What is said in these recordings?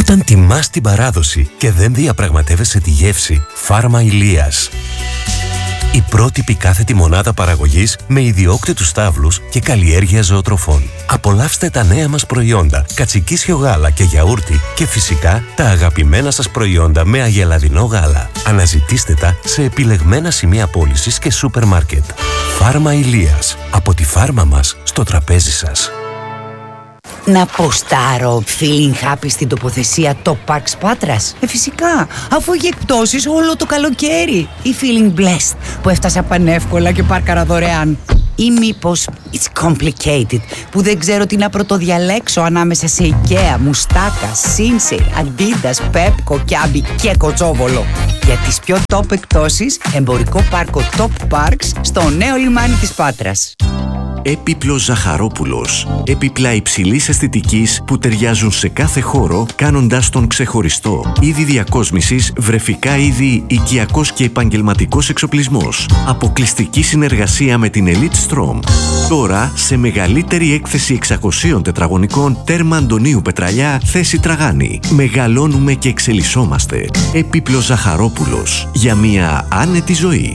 Όταν τιμάς την παράδοση και δεν διαπραγματεύεσαι τη γεύση, Φάρμα Ηλίας. Η πρότυπη κάθετη μονάδα παραγωγής με ιδιόκτητους στάβλους και καλλιέργεια ζωοτροφών. Απολαύστε τα νέα μας προϊόντα, κατσικίσιο γάλα και γιαούρτι και φυσικά τα αγαπημένα σας προϊόντα με αγελαδινό γάλα. Αναζητήστε τα σε επιλεγμένα σημεία πώλησης και σούπερ μάρκετ. Φάρμα Ηλίας. Από τη φάρμα μας στο τραπέζι σας. Να ποστάρω feeling happy στην τοποθεσία Top Parks Πάτρας? Φυσικά, αφού έχει εκπτώσεις όλο το καλοκαίρι. Ή feeling blessed που έφτασα πανεύκολα και πάρκαρα δωρεάν. Ή μήπως it's complicated που δεν ξέρω τι να πρωτοδιαλέξω ανάμεσα σε IKEA, Μουστάκα, Sinsay, Adidas, Pepco, Kiabi και Κοτσόβολο. Για τις πιο top εκπτώσεις, εμπορικό πάρκο Top Parks στο νέο λιμάνι της Πάτρας. Έπιπλος Ζαχαρόπουλος. Έπιπλα υψηλής αισθητικής που ταιριάζουν σε κάθε χώρο, κάνοντάς τον ξεχωριστό. Είδη διακόσμησης, βρεφικά είδη, οικιακός και επαγγελματικός εξοπλισμός. Αποκλειστική συνεργασία με την Elite Strom. Τώρα σε μεγαλύτερη έκθεση 600 τετραγωνικών, τέρμα Αντωνίου Πετραλιά, θέση Τραγάνη. Μεγαλώνουμε και εξελισσόμαστε. Έπιπλος Ζαχαρόπουλος. Για μια άνετη ζωή.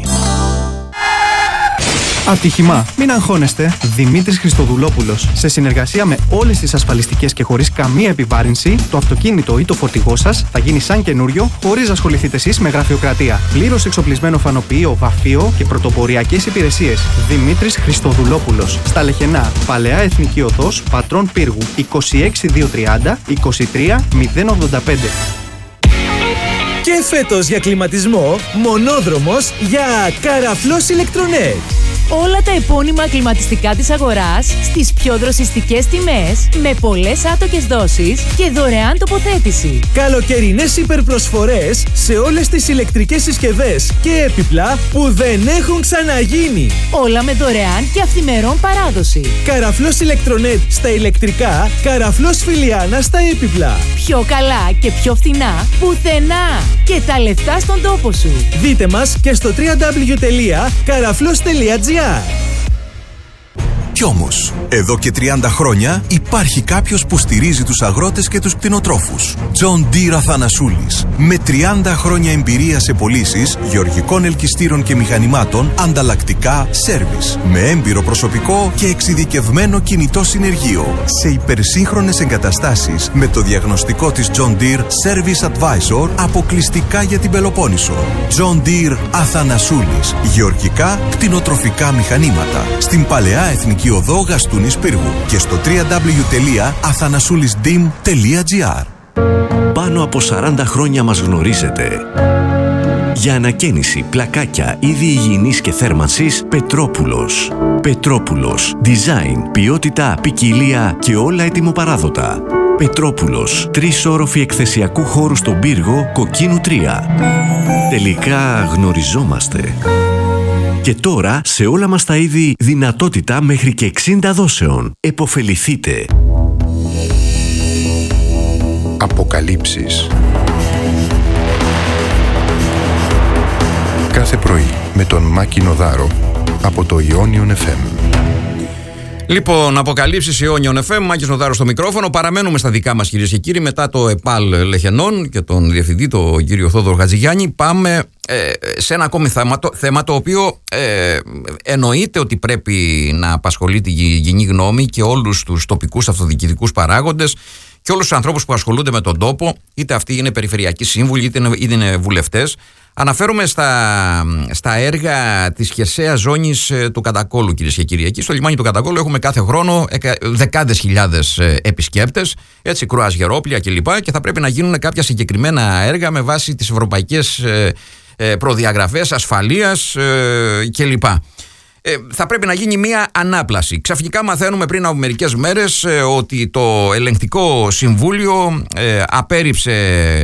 Ατύχημα. Μην αγχώνεστε. Δημήτρης Χριστοδουλόπουλος. Σε συνεργασία με όλες τις ασφαλιστικές και χωρίς καμία επιβάρυνση, το αυτοκίνητο ή το φορτηγό σας θα γίνει σαν καινούριο, χωρίς να ασχοληθείτε εσείς με γραφειοκρατία. Πλήρως εξοπλισμένο φανοποιείο, βαφείο και πρωτοποριακές υπηρεσίες. Δημήτρης Χριστοδουλόπουλος. Στα Λεχενά. Παλαιά Εθνική Οδός, Πατρών Πύργου. 26230 23085. Και φέτος για κλιματισμό, μονόδρομος για Καραφλός Ηλεκτρονέτ. Όλα τα επώνυμα κλιματιστικά της αγοράς στις πιο δροσιστικές τιμές, με πολλές άτοκες δόσεις και δωρεάν τοποθέτηση. Καλοκαιρινές υπερπροσφορές σε όλες τις ηλεκτρικές συσκευές και έπιπλα που δεν έχουν ξαναγίνει. Όλα με δωρεάν και αυθημερών παράδοση. Καραφλός Ηλεκτρονέτ στα ηλεκτρικά, Καραφλός Φιλιάνα στα έπιπλα. Πιο καλά και πιο φθηνά πουθενά. Και τα λεφτά στον τόπο σου. Δείτε μας και στο www.karaflos.gr. Κι όμως, εδώ και 30 χρόνια υπάρχει κάποιος που στηρίζει τους αγρότες και τους κτηνοτρόφους. John Deere Αθανασούλης. Με 30 χρόνια εμπειρία σε πωλήσεις γεωργικών ελκυστήρων και μηχανημάτων, ανταλλακτικά, σέρβις. Με έμπειρο προσωπικό και εξειδικευμένο κινητό συνεργείο. Σε υπερσύγχρονες εγκαταστάσεις με το διαγνωστικό της John Deere Service Advisor αποκλειστικά για την Πελοπόννησο. John Deere Αθανασούλης. Γεωργικά, κτηνοτροφικά μηχανήματα. Στην Παλαιά Εθνική Οδό Γαστούνης Πύργου και στο www.athanasoulisdim.gr. Πάνω από 40 χρόνια μας γνωρίζετε. Για ανακαίνιση, πλακάκια, είδη υγιεινής και θέρμανσης, Πετρόπουλος. Πετρόπουλος. Design, ποιότητα, ποικιλία και όλα ετοιμοπαράδοτα. Πετρόπουλος. 3 όροφοι εκθεσιακού χώρου στον Πύργο, Κοκκίνου 3. Τελικά γνωριζόμαστε. Και τώρα σε όλα μας τα είδη δυνατότητα μέχρι και 60 δόσεων. Εποφεληθείτε. Αποκαλύψεις. Κάθε πρωί με τον Μάκη Νοδάρο από το Ιόνιον FM. Λοιπόν, αποκαλύψεις Ιόνιον FM, Μάκης Νοδάρος στο μικρόφωνο. Παραμένουμε στα δικά μας, κυρίες και κύριοι. Μετά το ΕΠΑΛ Λεχενών και τον διευθυντή, τον κύριο Θόδωρο Χατζηγιάννη, πάμε σε ένα ακόμη θέμα το οποίο εννοείται ότι πρέπει να απασχολεί τη κοινή γνώμη και όλους τους τοπικούς αυτοδιοικητικούς παράγοντες και όλους τους ανθρώπους που ασχολούνται με τον τόπο, είτε αυτοί είναι περιφερειακοί σύμβουλοι είτε είναι βουλευτές. Αναφέρομαι στα έργα της χερσαίας ζώνης του Κατακόλου, κυρίες και κύριοι. Εκεί στο λιμάνι του Κατακόλου έχουμε κάθε χρόνο δεκάδες χιλιάδες επισκέπτες, έτσι, κρουαζιερόπλια κλπ. Και θα πρέπει να γίνουν κάποια συγκεκριμένα έργα με βάση τις ευρωπαϊκές προδιαγραφές ασφαλείας κλπ. Θα πρέπει να γίνει μια ανάπλαση. Ξαφνικά μαθαίνουμε πριν από μερικές μέρες ότι το ελεγκτικό συμβούλιο απέρριψε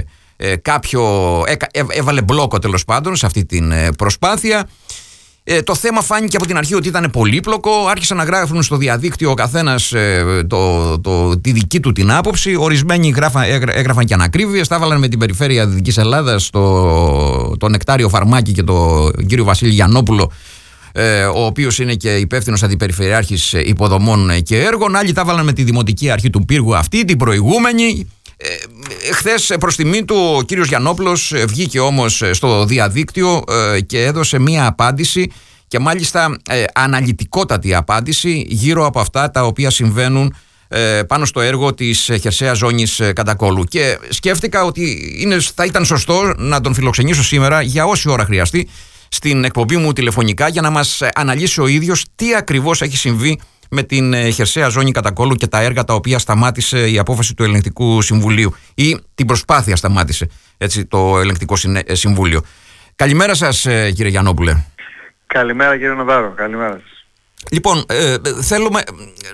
έβαλε μπλόκο τέλος πάντων σε αυτή την προσπάθεια. Το θέμα φάνηκε από την αρχή ότι ήταν πολύπλοκο. Άρχισαν να γράφουν στο διαδίκτυο ο καθένας τη δική του την άποψη. Ορισμένοι έγραφαν και ανακρίβειες. Τα έβαλαν με την περιφέρεια Δυτικής Ελλάδας, τον Νεκτάριο Φαρμάκη και τον κύριο Βασίλη Γιαννόπουλο, ο οποίος είναι και υπεύθυνος αντιπεριφερειάρχης υποδομών και έργων. Άλλοι τα έβαλαν με τη Δημοτική Αρχή του Πύργου, αυτή την προηγούμενη. Χθες προς τιμή του ο κύριος Γιαννόπουλος βγήκε όμως στο διαδίκτυο και έδωσε μία απάντηση, και μάλιστα αναλυτικότατη απάντηση γύρω από αυτά τα οποία συμβαίνουν πάνω στο έργο της χερσαίας ζώνης Κατακόλου. Και σκέφτηκα ότι θα ήταν σωστό να τον φιλοξενήσω σήμερα για όση ώρα χρειαστεί στην εκπομπή μου τηλεφωνικά, για να μας αναλύσει ο ίδιος τι ακριβώς έχει συμβεί με την χερσαία ζώνη Κατακόλου και τα έργα τα οποία σταμάτησε η απόφαση του Ελεγκτικού Συμβουλίου, ή την προσπάθεια σταμάτησε έτσι το Ελεγκτικό Συμβούλιο. Καλημέρα σας, κύριε Γιαννόπουλε. Καλημέρα, κύριε Νοδάρο. Καλημέρα σας. Λοιπόν, θέλουμε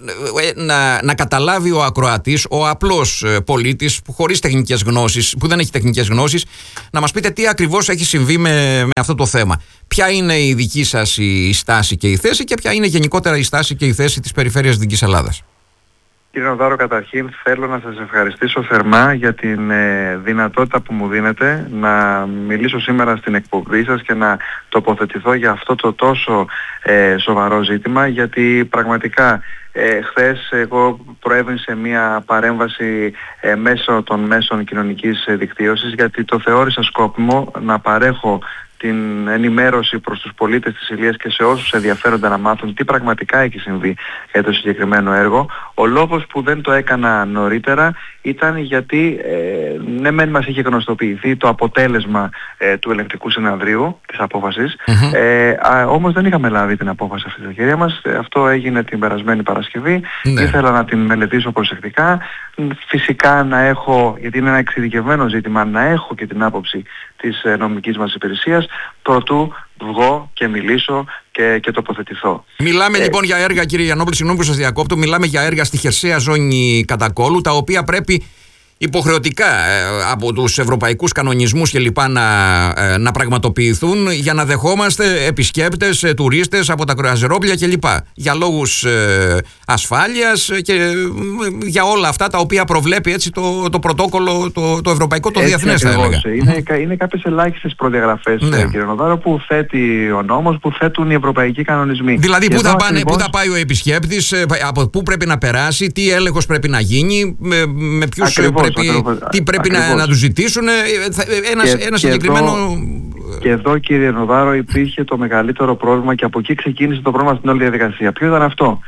να καταλάβει ο ακροατής, ο απλός πολίτης χωρίς τεχνικές γνώσεις, που δεν έχει τεχνικές γνώσεις, να μας πείτε τι ακριβώς έχει συμβεί με αυτό το θέμα. Ποια είναι η δική σας η στάση και η θέση, και ποια είναι γενικότερα η στάση και η θέση της Περιφέρειας Δυτικής Ελλάδας. Κύριε Νοδάρο, καταρχήν θέλω να σας ευχαριστήσω θερμά για την δυνατότητα που μου δίνετε να μιλήσω σήμερα στην εκπομπή σας και να τοποθετηθώ για αυτό το τόσο σοβαρό ζήτημα, γιατί πραγματικά χθες εγώ προέβηνσα μια παρέμβαση μέσω των μέσων κοινωνικής δικτύωσης, γιατί το θεώρησα σκόπιμο να παρέχω την ενημέρωση προς τους πολίτες της Ηλίας και σε όσους ενδιαφέρονται να μάθουν τι πραγματικά έχει συμβεί για το συγκεκριμένο έργο. Ο λόγος που δεν το έκανα νωρίτερα ήταν γιατί ναι μεν μας είχε γνωστοποιηθεί το αποτέλεσμα του ελεγκτικού συναδρίου της απόφασης, όμως δεν είχαμε λάβει την απόφαση αυτή στη χέρια μας. Αυτό έγινε την περασμένη Παρασκευή. Ήθελα να την μελετήσω προσεκτικά, φυσικά να έχω, γιατί είναι ένα εξειδικευμένο ζήτημα, να έχω και την άποψη της νομικής μας υπηρεσίας προτού βγω και μιλήσω και τοποθετηθώ. Μιλάμε λοιπόν για έργα, κύριε Γιαννόπουλε, συγγνώμη που σας διακόπτω, μιλάμε για έργα στη χερσαία ζώνη Κατακόλου, τα οποία πρέπει υποχρεωτικά από τους ευρωπαϊκούς κανονισμούς και λοιπά να πραγματοποιηθούν για να δεχόμαστε επισκέπτες, τουρίστες από τα κρουαζιερόπλια και λοιπά, για λόγους ασφάλειας και για όλα αυτά τα οποία προβλέπει έτσι το πρωτόκολλο, το ευρωπαϊκό, το διεθνές θα έλεγα. Είναι κάποιες ελάχιστες προδιαγραφές, κύριε Νοδάρο, που θέτει ο νόμος, που θέτουν οι ευρωπαϊκοί κανονισμοί. Δηλαδή πού θα πάει ο επισκέπτης, από πού πρέπει να περάσει, τι έλεγχος πρέπει να γίνει, με ποιους τι πρέπει να του ζητήσουν, ένα συγκεκριμένο... Και εδώ, κύριε Νοδάρο, υπήρχε το μεγαλύτερο πρόβλημα και από εκεί ξεκίνησε το πρόβλημα στην όλη διαδικασία. Ποιο ήταν αυτό?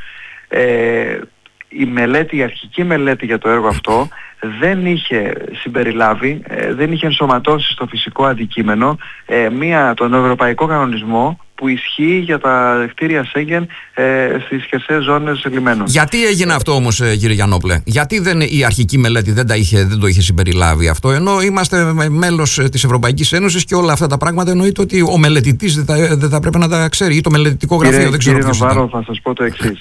Η αρχική μελέτη για το έργο αυτό δεν είχε συμπεριλάβει, δεν είχε ενσωματώσει στο φυσικό αντικείμενο τον ευρωπαϊκό κανονισμό που ισχύει για τα κτίρια Σέγγεν στις χερσαίες ζώνες λιμένων. Γιατί έγινε αυτό όμως, κύριε Γιαννόπουλε? Γιατί η αρχική μελέτη δεν το είχε συμπεριλάβει αυτό, ενώ είμαστε μέλος της Ευρωπαϊκής Ένωσης και όλα αυτά τα πράγματα εννοείται ότι ο μελετητής δεν θα πρέπει να τα ξέρει, ή το μελετητικό γραφείο, δεν ξέρω ποιος ήταν. Κύριε Νοβάρο, θα σας πω το εξής.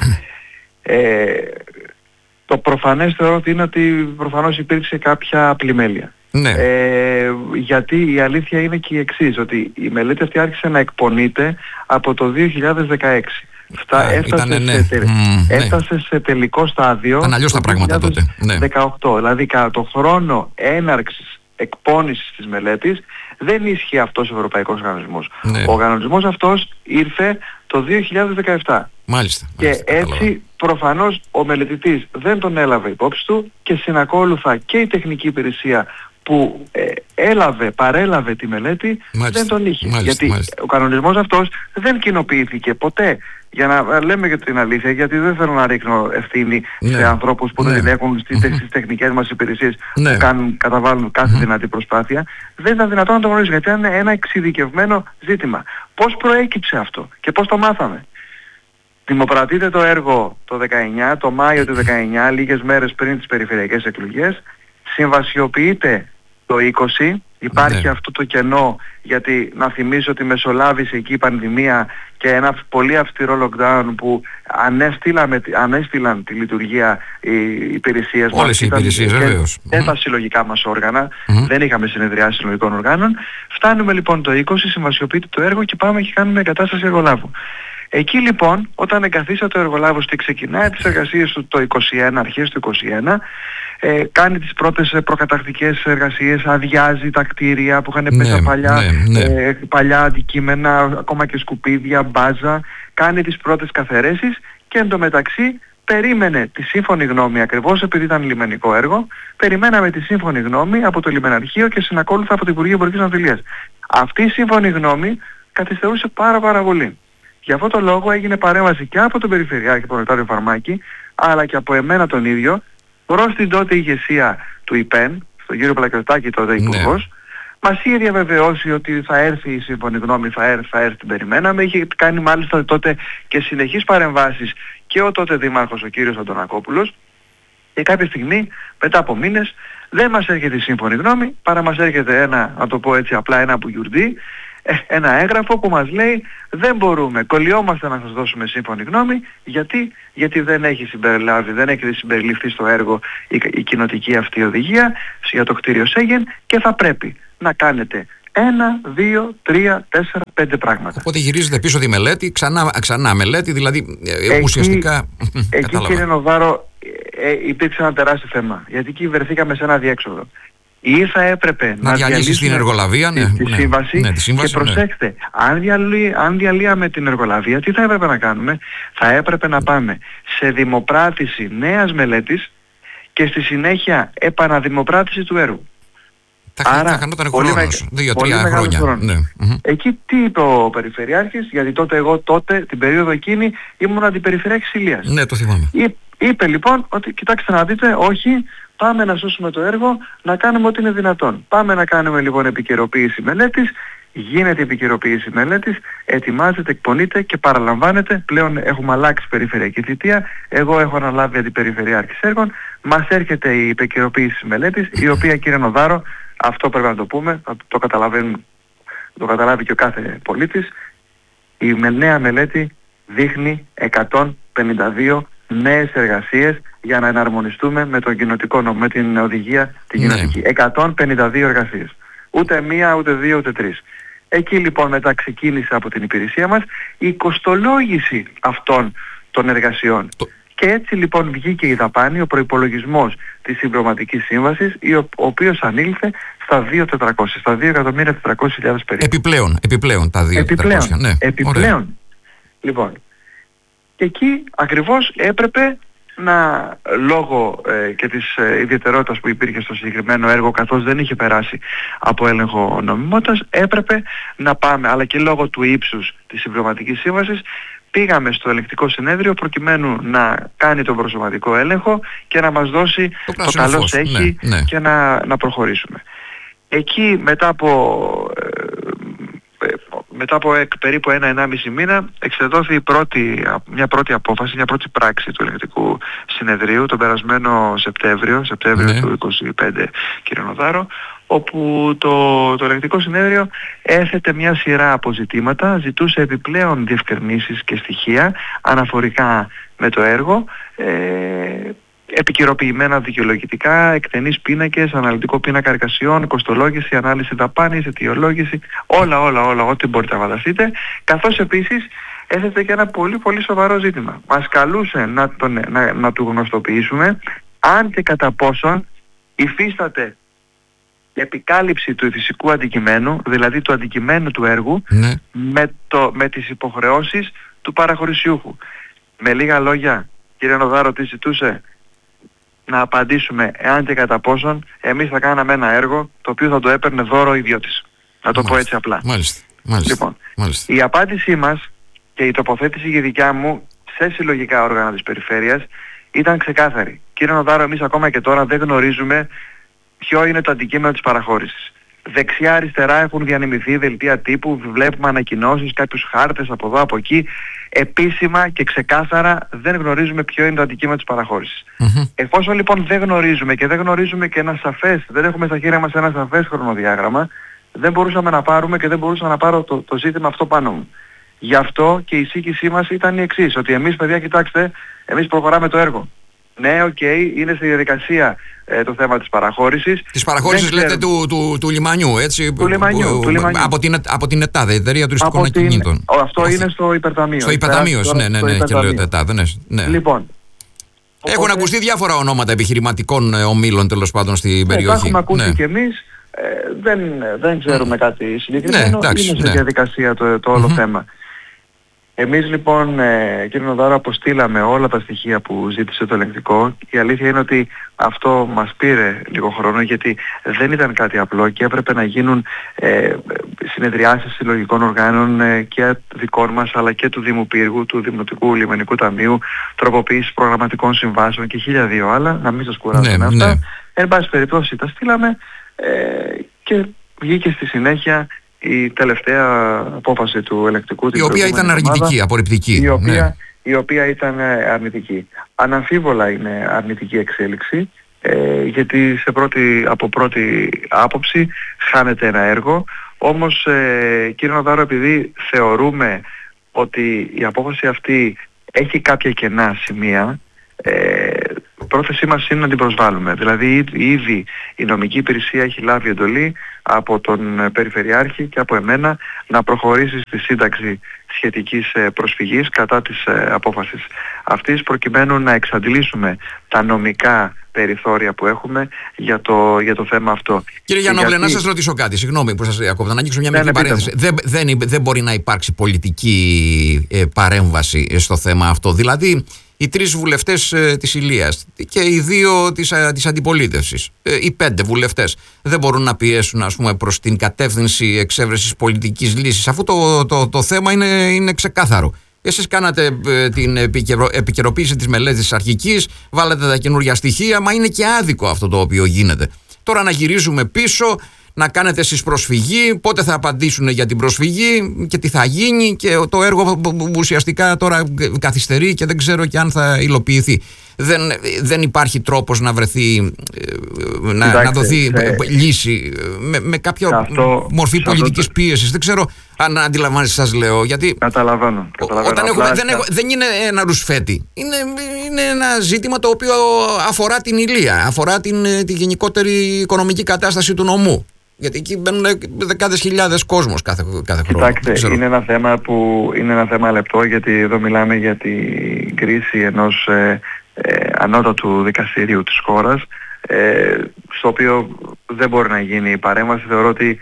Το προφανές θεωρώ ότι είναι ότι προφανώς υπήρξε κάποια πλημέλεια. Ναι. Γιατί η αλήθεια είναι και η εξής, ότι η μελέτη αυτή άρχισε να εκπονείται από το 2016. Έφτασε σε τελικό στάδιο το 2018. Δηλαδή κατά το χρόνο έναρξης εκπόνησης της μελέτης δεν ίσχυε αυτός ο ευρωπαϊκός κανονισμός. Ο κανονισμός αυτός ήρθε το 2017. Μάλιστα. Και έτσι προφανώς ο μελετητής δεν τον έλαβε υπόψη του και συνακόλουθα και η τεχνική υπηρεσία που παρέλαβε τη μελέτη δεν τον είχε. Γιατί ο κανονισμός αυτός δεν κοινοποιήθηκε ποτέ. Για να λέμε για την αλήθεια, γιατί δεν θέλω να ρίχνω ευθύνη σε ανθρώπους που δεν έχουν στις τεχνικές μας υπηρεσίες που καταβάλουν κάθε δυνατή προσπάθεια, δεν ήταν δυνατόν να το γνωρίζουν, γιατί είναι ένα εξειδικευμένο ζήτημα. Πώς προέκυψε αυτό και πώς το μάθαμε? Δημοπρατείται το έργο το 19, το Μάιο του 19, λίγες μέρες πριν τις περιφερειακές εκλογές. Συμβασιοποιείται το 20, υπάρχει αυτό το κενό, γιατί να θυμίσω ότι μεσολάβησε εκεί η πανδημία και ένα πολύ αυστηρό lockdown που ανέστηλαν τη λειτουργία οι υπηρεσίες μας. Όλες οι υπηρεσίες, βεβαίως. Και τα συλλογικά μας όργανα, δεν είχαμε συνεδριάσεις συλλογικών οργάνων. Φτάνουμε λοιπόν το 20, συμβασιοποιείται το έργο και πάμε και κάνουμε εγκατάσταση εργολάβου. Εκεί λοιπόν, όταν εγκαθίσταται το εργολάβος και ξεκινάει τις εργασίες του το 21, αρχές του 21, κάνει τις πρώτες προκαταρκτικές εργασίες, αδειάζει τα κτίρια που είχαν πέσει παλιά αντικείμενα, ακόμα και σκουπίδια, μπάζα, κάνει τις πρώτες καθαιρέσεις και εντωμεταξύ περίμενε τη σύμφωνη γνώμη, ακριβώς επειδή ήταν λιμενικό έργο, περιμέναμε τη σύμφωνη γνώμη από το λιμεναρχείο και συνακόλουθα από το Υπουργείο Εμπορικής Ναυτιλίας. Αυτή η σύμφωνη γνώμη καθυστερούσε πάρα πολύ. Γι' αυτό το λόγο έγινε παρέμβαση και από τον Περιφερειάρχη Νεκτάριο Φαρμάκη, αλλά και από εμένα τον ίδιο, προς την τότε ηγεσία του ΙΠΕΝ, στον κύριο Πλακιωτάκη τότε υπουργός. Μας είχε διαβεβαιώσει ότι θα έρθει η σύμφωνη γνώμη, θα έρθει, την περιμέναμε. Είχε κάνει μάλιστα τότε και συνεχείς παρεμβάσεις και ο τότε δήμαρχος ο κύριος Αντωνακόπουλος, και κάποια στιγμή, μετά από μήνες, δεν μας έρχεται η σύμφωνη γνώμη, παρά μας έρχεται ένα, να το πω έτσι απλά, ένα μπουγιουρντί, ένα έγγραφο που μας λέει δεν μπορούμε, κολλιόμαστε να σας δώσουμε σύμφωνη γνώμη, γιατί δεν έχει συμπεριληφθεί στο έργο η κοινοτική αυτή οδηγία για το κτίριο Σέγγεν και θα πρέπει να κάνετε 1, 2, 3, 4, 5 πράγματα. Οπότε γυρίζετε πίσω τη μελέτη, ξανά μελέτη, δηλαδή ουσιαστικά... Εκεί κύριε Νοδάρο υπήρξε ένα τεράστιο θέμα, γιατί εκεί βρεθήκαμε σε ένα διέξοδο. Ή θα έπρεπε να διαλύσει την εργολαβία, τη σύμβαση, και προσέξτε, αν διαλύαμε την εργολαβία, τι θα έπρεπε να κάνουμε? Θα έπρεπε να πάμε σε δημοπράτηση νέας μελέτης και στη συνέχεια επαναδημοπράτηση του έργου. Άρα χανόταν χρόνος, 2-3 χρόνια. Ναι. Εκεί τι είπε ο Περιφερειάρχης, γιατί εγώ την περίοδο εκείνη ήμουν αντιπεριφερειάρχης Ηλίας. Ναι, το θυμάμαι. Είπε λοιπόν ότι κοιτάξτε να δείτε, όχι, πάμε να σώσουμε το έργο, να κάνουμε ό,τι είναι δυνατόν. Πάμε να κάνουμε λοιπόν επικαιροποίηση μελέτης, γίνεται επικαιροποίηση μελέτης, ετοιμάζεται, εκπονείται και παραλαμβάνεται. Πλέον έχουμε αλλάξει περιφερειακή θητεία, εγώ έχω αναλάβει αντιπεριφερειάρχης έργων, μας έρχεται η επικαιροποίηση μελέτης, η οποία κύριε Νοδάρο, αυτό πρέπει να το πούμε, το καταλάβει και ο κάθε πολίτης, η νέα μελέτη δείχνει 152 νέες εργασίες για να εναρμονιστούμε με τον κοινοτικό νόμο, με την οδηγία την κοινοτική. 152 εργασίες. Ούτε μία, ούτε δύο, ούτε τρεις. Εκεί λοιπόν μετά ξεκίνησε από την υπηρεσία μας η κοστολόγηση αυτών των εργασιών. Και έτσι λοιπόν βγήκε η δαπάνη, ο προϋπολογισμός της συμπληρωματικής σύμβασης, ο οποίος ανήλθε στα 2.400, στα 2.400.000 περίπου. Επιπλέον τα 2.400. Ναι. Επιπλέον. Λοιπόν, και εκεί ακριβώς έπρεπε να, λόγω και της ιδιαιτερότητας που υπήρχε στο συγκεκριμένο έργο, καθώς δεν είχε περάσει από έλεγχο νομιμότητας, έπρεπε να πάμε, αλλά και λόγω του ύψους της συμπληρωματικής σύμβασης, πήγαμε στο ελεγκτικό συνέδριο προκειμένου να κάνει τον προσωπικό έλεγχο και να μας δώσει το καλό έχει και να προχωρήσουμε. Εκεί μετά από περίπου 1-1,5 μήνα εξεδόθη μια πρώτη απόφαση, μια πρώτη πράξη του ελεγκτικού συνεδρίου τον περασμένο Σεπτέμβριο του 2025, κύριε Νοδάρο, όπου το ελεγκτικό συνέδριο έθετε μια σειρά αποζητήματα, ζητούσε επιπλέον διευκρινήσεις και στοιχεία αναφορικά με το έργο, επικαιροποιημένα δικαιολογητικά, εκτενείς πίνακες, αναλυτικό πίνακα εργασιών, κοστολόγηση, ανάλυση δαπάνης, αιτιολόγηση, όλα ό,τι μπορείτε να φανταστείτε, καθώς επίσης έθετε και ένα πολύ πολύ σοβαρό ζήτημα. Μας καλούσε να του γνωστοποιήσουμε αν και κατά πόσον υφίσταται επικάλυψη του φυσικού αντικειμένου, δηλαδή του αντικειμένου του έργου, με τις υποχρεώσεις του παραχωρησιούχου. Με λίγα λόγια, κύριε Νοδάρο, τι ζητούσε? Να απαντήσουμε εάν και κατά πόσον εμείς θα κάναμε ένα έργο το οποίο θα το έπαιρνε δώρο ο ιδιώτης. Να το πω έτσι απλά. Λοιπόν, η απάντησή μας και η τοποθέτηση η δικιά μου σε συλλογικά όργανα της περιφέρειας ήταν ξεκάθαρη. Κύριε Νοδάρο, εμείς ακόμα και τώρα δεν γνωρίζουμε ποιο είναι το αντικείμενο της παραχώρησης. Δεξιά-αριστερά έχουν διανεμηθεί δελτία τύπου, βλέπουμε ανακοινώσεις, κάποιους χάρτες από εδώ από εκεί. Επίσημα και ξεκάθαρα δεν γνωρίζουμε ποιο είναι το αντικείμενο της παραχώρησης. Εφόσον λοιπόν δεν γνωρίζουμε και δεν γνωρίζουμε και δεν έχουμε στα χέρια μας ένα σαφές χρονοδιάγραμμα, δεν μπορούσαμε να πάρουμε και δεν μπορούσα να πάρω το ζήτημα αυτό πάνω μου. Γι' αυτό και η εισήγησή μας ήταν η εξής, ότι εμείς παιδιά κοιτάξτε, εμείς προχωράμε το έργο. Ναι, είναι στη διαδικασία το θέμα της παραχώρησης. Της παραχώρησης λέτε του λιμανιού, έτσι. Του λιμανιού. Από την ΕΤΑΔ, Εταιρεία Τουριστικών Ακινήτων. Αυτό είναι στο υπερταμείο. Στο υπερταμείο, ναι, και λέω ΕΤΑΔ, ναι. Λοιπόν. Έχουν ακουστεί διάφορα ονόματα επιχειρηματικών ομίλων τέλος πάντων στην περιοχή. Τα έχουμε ακούσει κι εμείς. Δεν ξέρουμε κάτι συγκεκριμένο. Είναι σε διαδικασία το όλο θέμα. Εμείς λοιπόν, κύριε Νοδάρο, αποστήλαμε όλα τα στοιχεία που ζήτησε το ελεγκτικό. Η αλήθεια είναι ότι αυτό μας πήρε λίγο χρόνο, γιατί δεν ήταν κάτι απλό και έπρεπε να γίνουν συνεδριάσεις συλλογικών οργάνων και δικών μας, αλλά και του Δήμου Πύργου, του Δημοτικού Λιμενικού Ταμείου, τροποποίηση προγραμματικών συμβάσεων και 1002 άλλα, να μην σας κουράσουμε αυτά. Ναι. Εν πάση περιπτώσει τα στείλαμε και βγήκε στη συνέχεια η τελευταία απόφαση του ελεγκτικού. Η οποία ήταν αρνητική, απορριπτική. Η οποία ήταν αρνητική. Αναμφίβολα είναι αρνητική εξέλιξη, γιατί από πρώτη άποψη χάνεται ένα έργο. Όμως, κύριε Νοδάρο, επειδή θεωρούμε ότι η απόφαση αυτή έχει κάποια κενά σημεία, πρόθεσή μας είναι να την προσβάλλουμε. Δηλαδή ήδη η νομική υπηρεσία έχει λάβει εντολή από τον Περιφερειάρχη και από εμένα να προχωρήσει στη σύνταξη σχετικής προσφυγής κατά της απόφασης αυτής, προκειμένου να εξαντλήσουμε τα νομικά περιθώρια που έχουμε για το θέμα αυτό. Κύριε Γιαννόπουλε, να σας ρωτήσω κάτι, συγγνώμη που σας διακόπτω, να ανοίξω μια μικρή παρένθεση. Δεν μπορεί να υπάρξει πολιτική παρέμβαση στο θέμα αυτό. Δηλαδή, οι 3 βουλευτές της Ηλίας και οι 2 της αντιπολίτευσης, οι 5 βουλευτές, δεν μπορούν να πιέσουν, ας πούμε, προς την κατεύθυνση εξέβρεσης πολιτικής λύσης, αφού το θέμα είναι ξεκάθαρο. Εσείς κάνατε την επικαιροποίηση της μελέτης της αρχικής, βάλατε τα καινούργια στοιχεία, μα είναι και άδικο αυτό το οποίο γίνεται. Τώρα να γυρίζουμε πίσω, να κάνετε εσείς προσφυγή, πότε θα απαντήσουν για την προσφυγή και τι θα γίνει, και το έργο ουσιαστικά τώρα καθυστερεί και δεν ξέρω και αν θα υλοποιηθεί. Δεν υπάρχει τρόπος να βρεθεί, να δοθεί λύση με κάποια μορφή πολιτικής πίεσης. Δεν ξέρω αν αντιλαμβάνεστε, σας λέω, γιατί καταλαβαίνω. Δεν είναι ένα ρουσφέτη. Είναι ένα ζήτημα το οποίο αφορά την Ηλία, αφορά τη γενικότερη οικονομική κατάσταση του νομού. Γιατί εκεί μπαίνουν δεκάδες χιλιάδες κόσμος κάθε χρόνο. Κοιτάξτε, είναι ένα θέμα λεπτό, γιατί εδώ μιλάμε για την κρίση ενός ανώτατου δικαστηρίου της χώρας, στο οποίο δεν μπορεί να γίνει η παρέμβαση. Θεωρώ ότι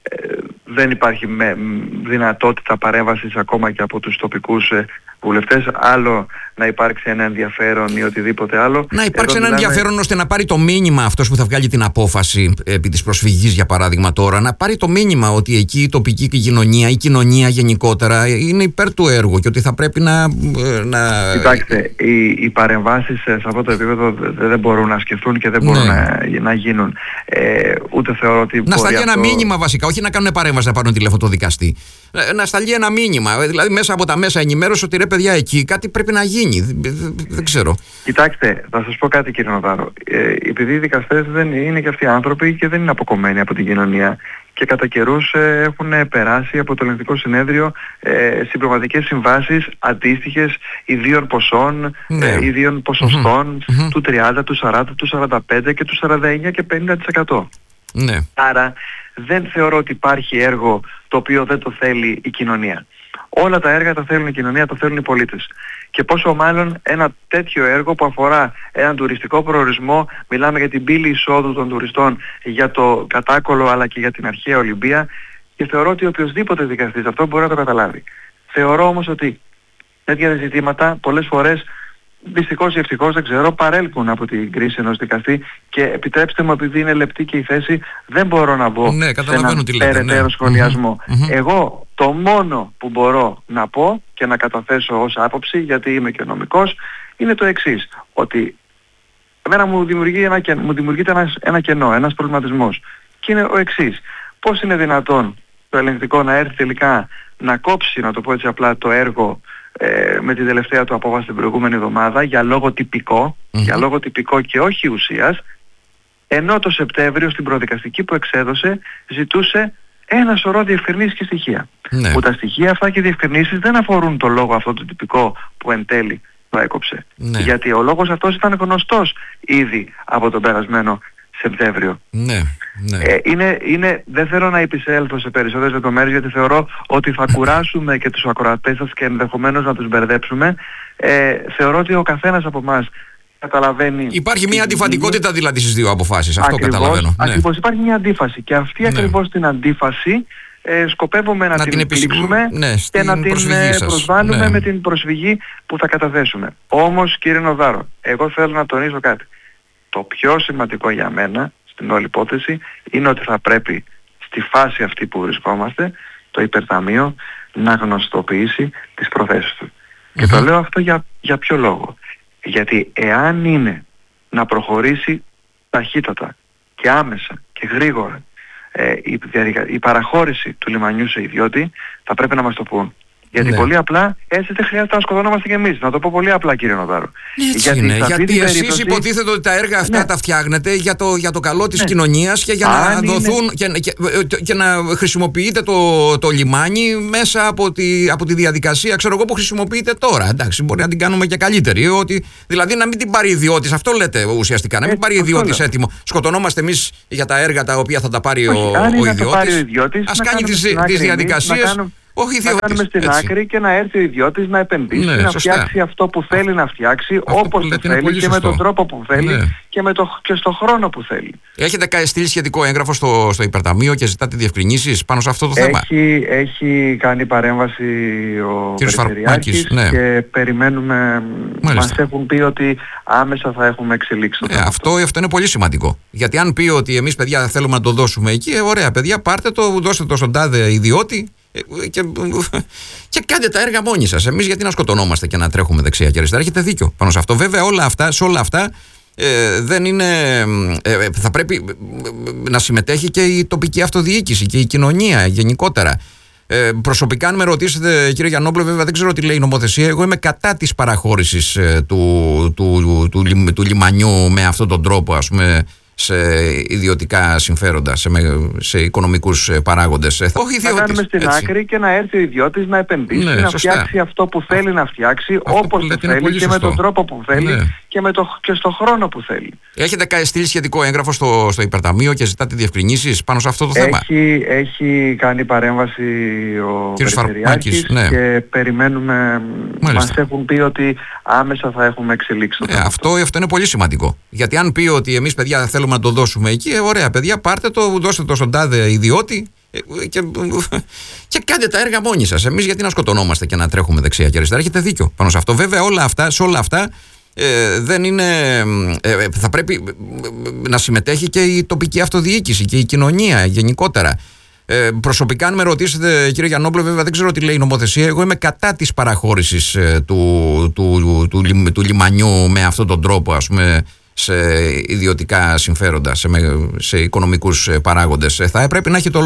δεν υπάρχει δυνατότητα παρέμβασης ακόμα και από τους τοπικούς βουλευτές. Άλλο να υπάρξει ένα ενδιαφέρον ή οτιδήποτε άλλο. Να υπάρξει ένα ενδιαφέρον ώστε να πάρει το μήνυμα αυτός που θα βγάλει την απόφαση επί της προσφυγής, για παράδειγμα, τώρα, να πάρει το μήνυμα ότι εκεί η τοπική κοινωνία, η κοινωνία γενικότερα, είναι υπέρ του έργου και ότι θα πρέπει να... Κοιτάξτε, οι παρεμβάσεις σε αυτό το επίπεδο δεν μπορούν να σκεφτούν και δεν μπορούν να γίνουν. Ούτε θεωρώ ότι να σταλεί ένα μήνυμα, βασικά, όχι να κάνουν παρέμβαση, να πάρουν τηλέφωνο το δικαστή. Να σταλεί ένα μήνυμα, δηλαδή μέσα από τα μέσα ενημέρωση, ότι ρε παιδιά, εκεί κάτι πρέπει να γίνει. Δεν ξέρω. Κοιτάξτε, θα σας πω κάτι, κύριε Νοδάρο. Επειδή οι δικαστές δεν είναι και αυτοί άνθρωποι και δεν είναι αποκομμένοι από την κοινωνία, και κατά καιρούς έχουν περάσει από το ελεγκτικό συνέδριο συμπληρωματικές συμβάσεις αντίστοιχες ιδίων ποσών, ιδίων ποσοστών, του 30, του 40, του 45 και του 49 και 50%. Ναι. Άρα δεν θεωρώ ότι υπάρχει έργο το οποίο δεν το θέλει η κοινωνία. Όλα τα έργα τα θέλουν η κοινωνία, τα θέλουν οι πολίτες. Και πόσο μάλλον ένα τέτοιο έργο που αφορά έναν τουριστικό προορισμό, μιλάμε για την πύλη εισόδου των τουριστών, για το Κατάκολο αλλά και για την αρχαία Ολυμπία, και θεωρώ ότι οποιοσδήποτε δικαστής αυτό μπορεί να το καταλάβει. Θεωρώ όμως ότι τέτοια ζητήματα πολλές φορές, δυστυχώς ή ευτυχώς, δεν ξέρω, παρέλκουν από την κρίση ενός δικαστή, και επιτρέψτε μου, επειδή είναι λεπτή και η θέση, δεν μπορώ να μπω σε έναν περαιτέρω σχολιασμό. Εγώ το μόνο που μπορώ να πω και να καταθέσω ως άποψη, γιατί είμαι και νομικός, είναι το εξής, ότι εμένα μου δημιουργείται ένα κενό, ένας προβληματισμός, και είναι ο εξής: πώς είναι δυνατόν το ελεγκτικό να έρθει τελικά να κόψει, να το πω έτσι απλά, το έργο με την τελευταία του απόφαση την προηγούμενη εβδομάδα για λόγο τυπικό και όχι ουσίας, ενώ το Σεπτέμβριο στην προδικαστική που εξέδωσε ζητούσε ένα σωρό διευκρινήσεις και στοιχεία. Που τα στοιχεία αυτά και οι διευκρινήσεις δεν αφορούν το λόγο αυτό το τυπικό που εν τέλει το έκοψε. Γιατί ο λόγος αυτός ήταν γνωστός ήδη από τον περασμένο Σεπτέμβριο. Δεν θέλω να επισέλθω σε περισσότερες λεπτομέρειες, γιατί θεωρώ ότι θα κουράσουμε και τους ακροατές σας και ενδεχομένως να τους μπερδέψουμε. Θεωρώ ότι ο καθένας από εμάς καταλαβαίνει... Υπάρχει μια αντιφατικότητα δηλαδή στις δύο αποφάσεις. Αυτό καταλαβαίνω. Ακριβώς, υπάρχει μια αντίφαση, και αυτή ακριβώς την αντίφαση σκοπεύουμε να την επιλύψουμε και να την προσβάλλουμε με την προσφυγή που θα καταθέσουμε. Όμως, κύριε Νοδάρο, εγώ θέλω να τονίσω κάτι. Το πιο σημαντικό για μένα στην όλη υπόθεση είναι ότι θα πρέπει στη φάση αυτή που βρισκόμαστε το υπερταμείο να γνωστοποιήσει τις προθέσεις του. Και το λέω αυτό για ποιο λόγο? Γιατί εάν είναι να προχωρήσει ταχύτατα και άμεσα και γρήγορα η παραχώρηση του λιμανιού σε ιδιώτη, θα πρέπει να μας το πούν. Γιατί πολύ απλά έτσι δεν χρειάζεται να σκοτωνόμαστε κι εμείς. Να το πω πολύ απλά, κύριε Νοδάρο. Γιατί εσείς υποτίθεται ότι τα έργα αυτά τα φτιάχνετε για το καλό της κοινωνίας και για να δοθούν και να χρησιμοποιείτε το λιμάνι μέσα από τη διαδικασία, ξέρω εγώ, που χρησιμοποιείτε τώρα. Εντάξει, μπορεί να την κάνουμε και καλύτερη. Δηλαδή να μην την πάρει ιδιώτης, αυτό λέτε ουσιαστικά. Να μην πάρει ιδιώτης έτοιμο. Σκοτωνόμαστε εμείς για τα έργα τα οποία θα τα πάρει ο ιδιώτης. Ας κάνει τις διαδικασίες. Να κάνουμε στην άκρη και να έρθει ο ιδιώτης να επενδύσει, να φτιάξει αυτό που θέλει να φτιάξει, όπως το θέλει και με τον τρόπο που θέλει και στον χρόνο που θέλει. Έχετε στείλει σχετικό έγγραφο στο υπερταμείο και ζητάτε διευκρινήσεις πάνω σε αυτό το θέμα? Έχει κάνει παρέμβαση ο Περιφερειάρχης και περιμένουμε, μας έχουν πει ότι άμεσα θα έχουμε εξελίξει το θέμα. Αυτό είναι πολύ σημαντικό. Γιατί αν πει ότι εμείς, παιδιά, θέλουμε να το δώσουμε εκεί, ωραία παιδιά, πάρτε το, δώστε το στον τάδε ιδιώτη και κάντε τα έργα μόνοι σας. Εμείς γιατί να σκοτωνόμαστε και να τρέχουμε δεξιά και αριστερά? Έχετε δίκιο πάνω σε αυτό. Βέβαια σε όλα αυτά δεν είναι, θα πρέπει να συμμετέχει και η τοπική αυτοδιοίκηση και η κοινωνία γενικότερα. Προσωπικά, αν με ρωτήσετε, κύριε Γιαννόπουλο, βέβαια δεν ξέρω τι λέει η νομοθεσία. Εγώ είμαι κατά της παραχώρησης του λιμανιού με αυτόν τον τρόπο, ας πούμε, σε ιδιωτικά συμφέροντα, σε οικονομικούς παράγοντες. Να κάνουμε στην άκρη και να έρθει ο ιδιώτης να επενδύσει, να φτιάξει αυτό που θέλει να φτιάξει, όπως το θέλει και με τον τρόπο που θέλει και στον χρόνο που θέλει. Έχετε στείλει σχετικό έγγραφο στο υπερταμείο και ζητάτε διευκρινήσεις πάνω σε αυτό το θέμα? Έχει κάνει παρέμβαση ο Περιφερειάρχης και περιμένουμε, μας έχουν πει ότι άμεσα θα έχουμε εξελίξει το θέμα. Αυτό είναι πολύ σημαντικό. Γιατί αν πει ότι εμείς, παιδιά, θέλουμε να το δώσουμε εκεί, ωραία παιδιά, πάρτε το, δώστε το στον τάδε ιδιώτη και κάντε τα έργα μόνοι σας. Εμείς γιατί να σκοτωνόμαστε και να τρέχουμε δεξιά και αριστερά? Έχετε δίκιο πάνω σε αυτό. Βέβαια σε όλα αυτά δεν είναι, θα πρέπει να συμμετέχει και η τοπική αυτοδιοίκηση και η κοινωνία γενικότερα. Προσωπικά, αν με ρωτήσετε, κύριε Γιαννόπουλο, βέβαια δεν ξέρω τι λέει η νομοθεσία. Εγώ είμαι κατά της παραχώρησης του λιμανιού με αυτόν τον τρόπο, ας πούμε, σε ιδιωτικά συμφέροντα, σε οικονομικούς παράγοντες. Θα έπρεπε να έχει το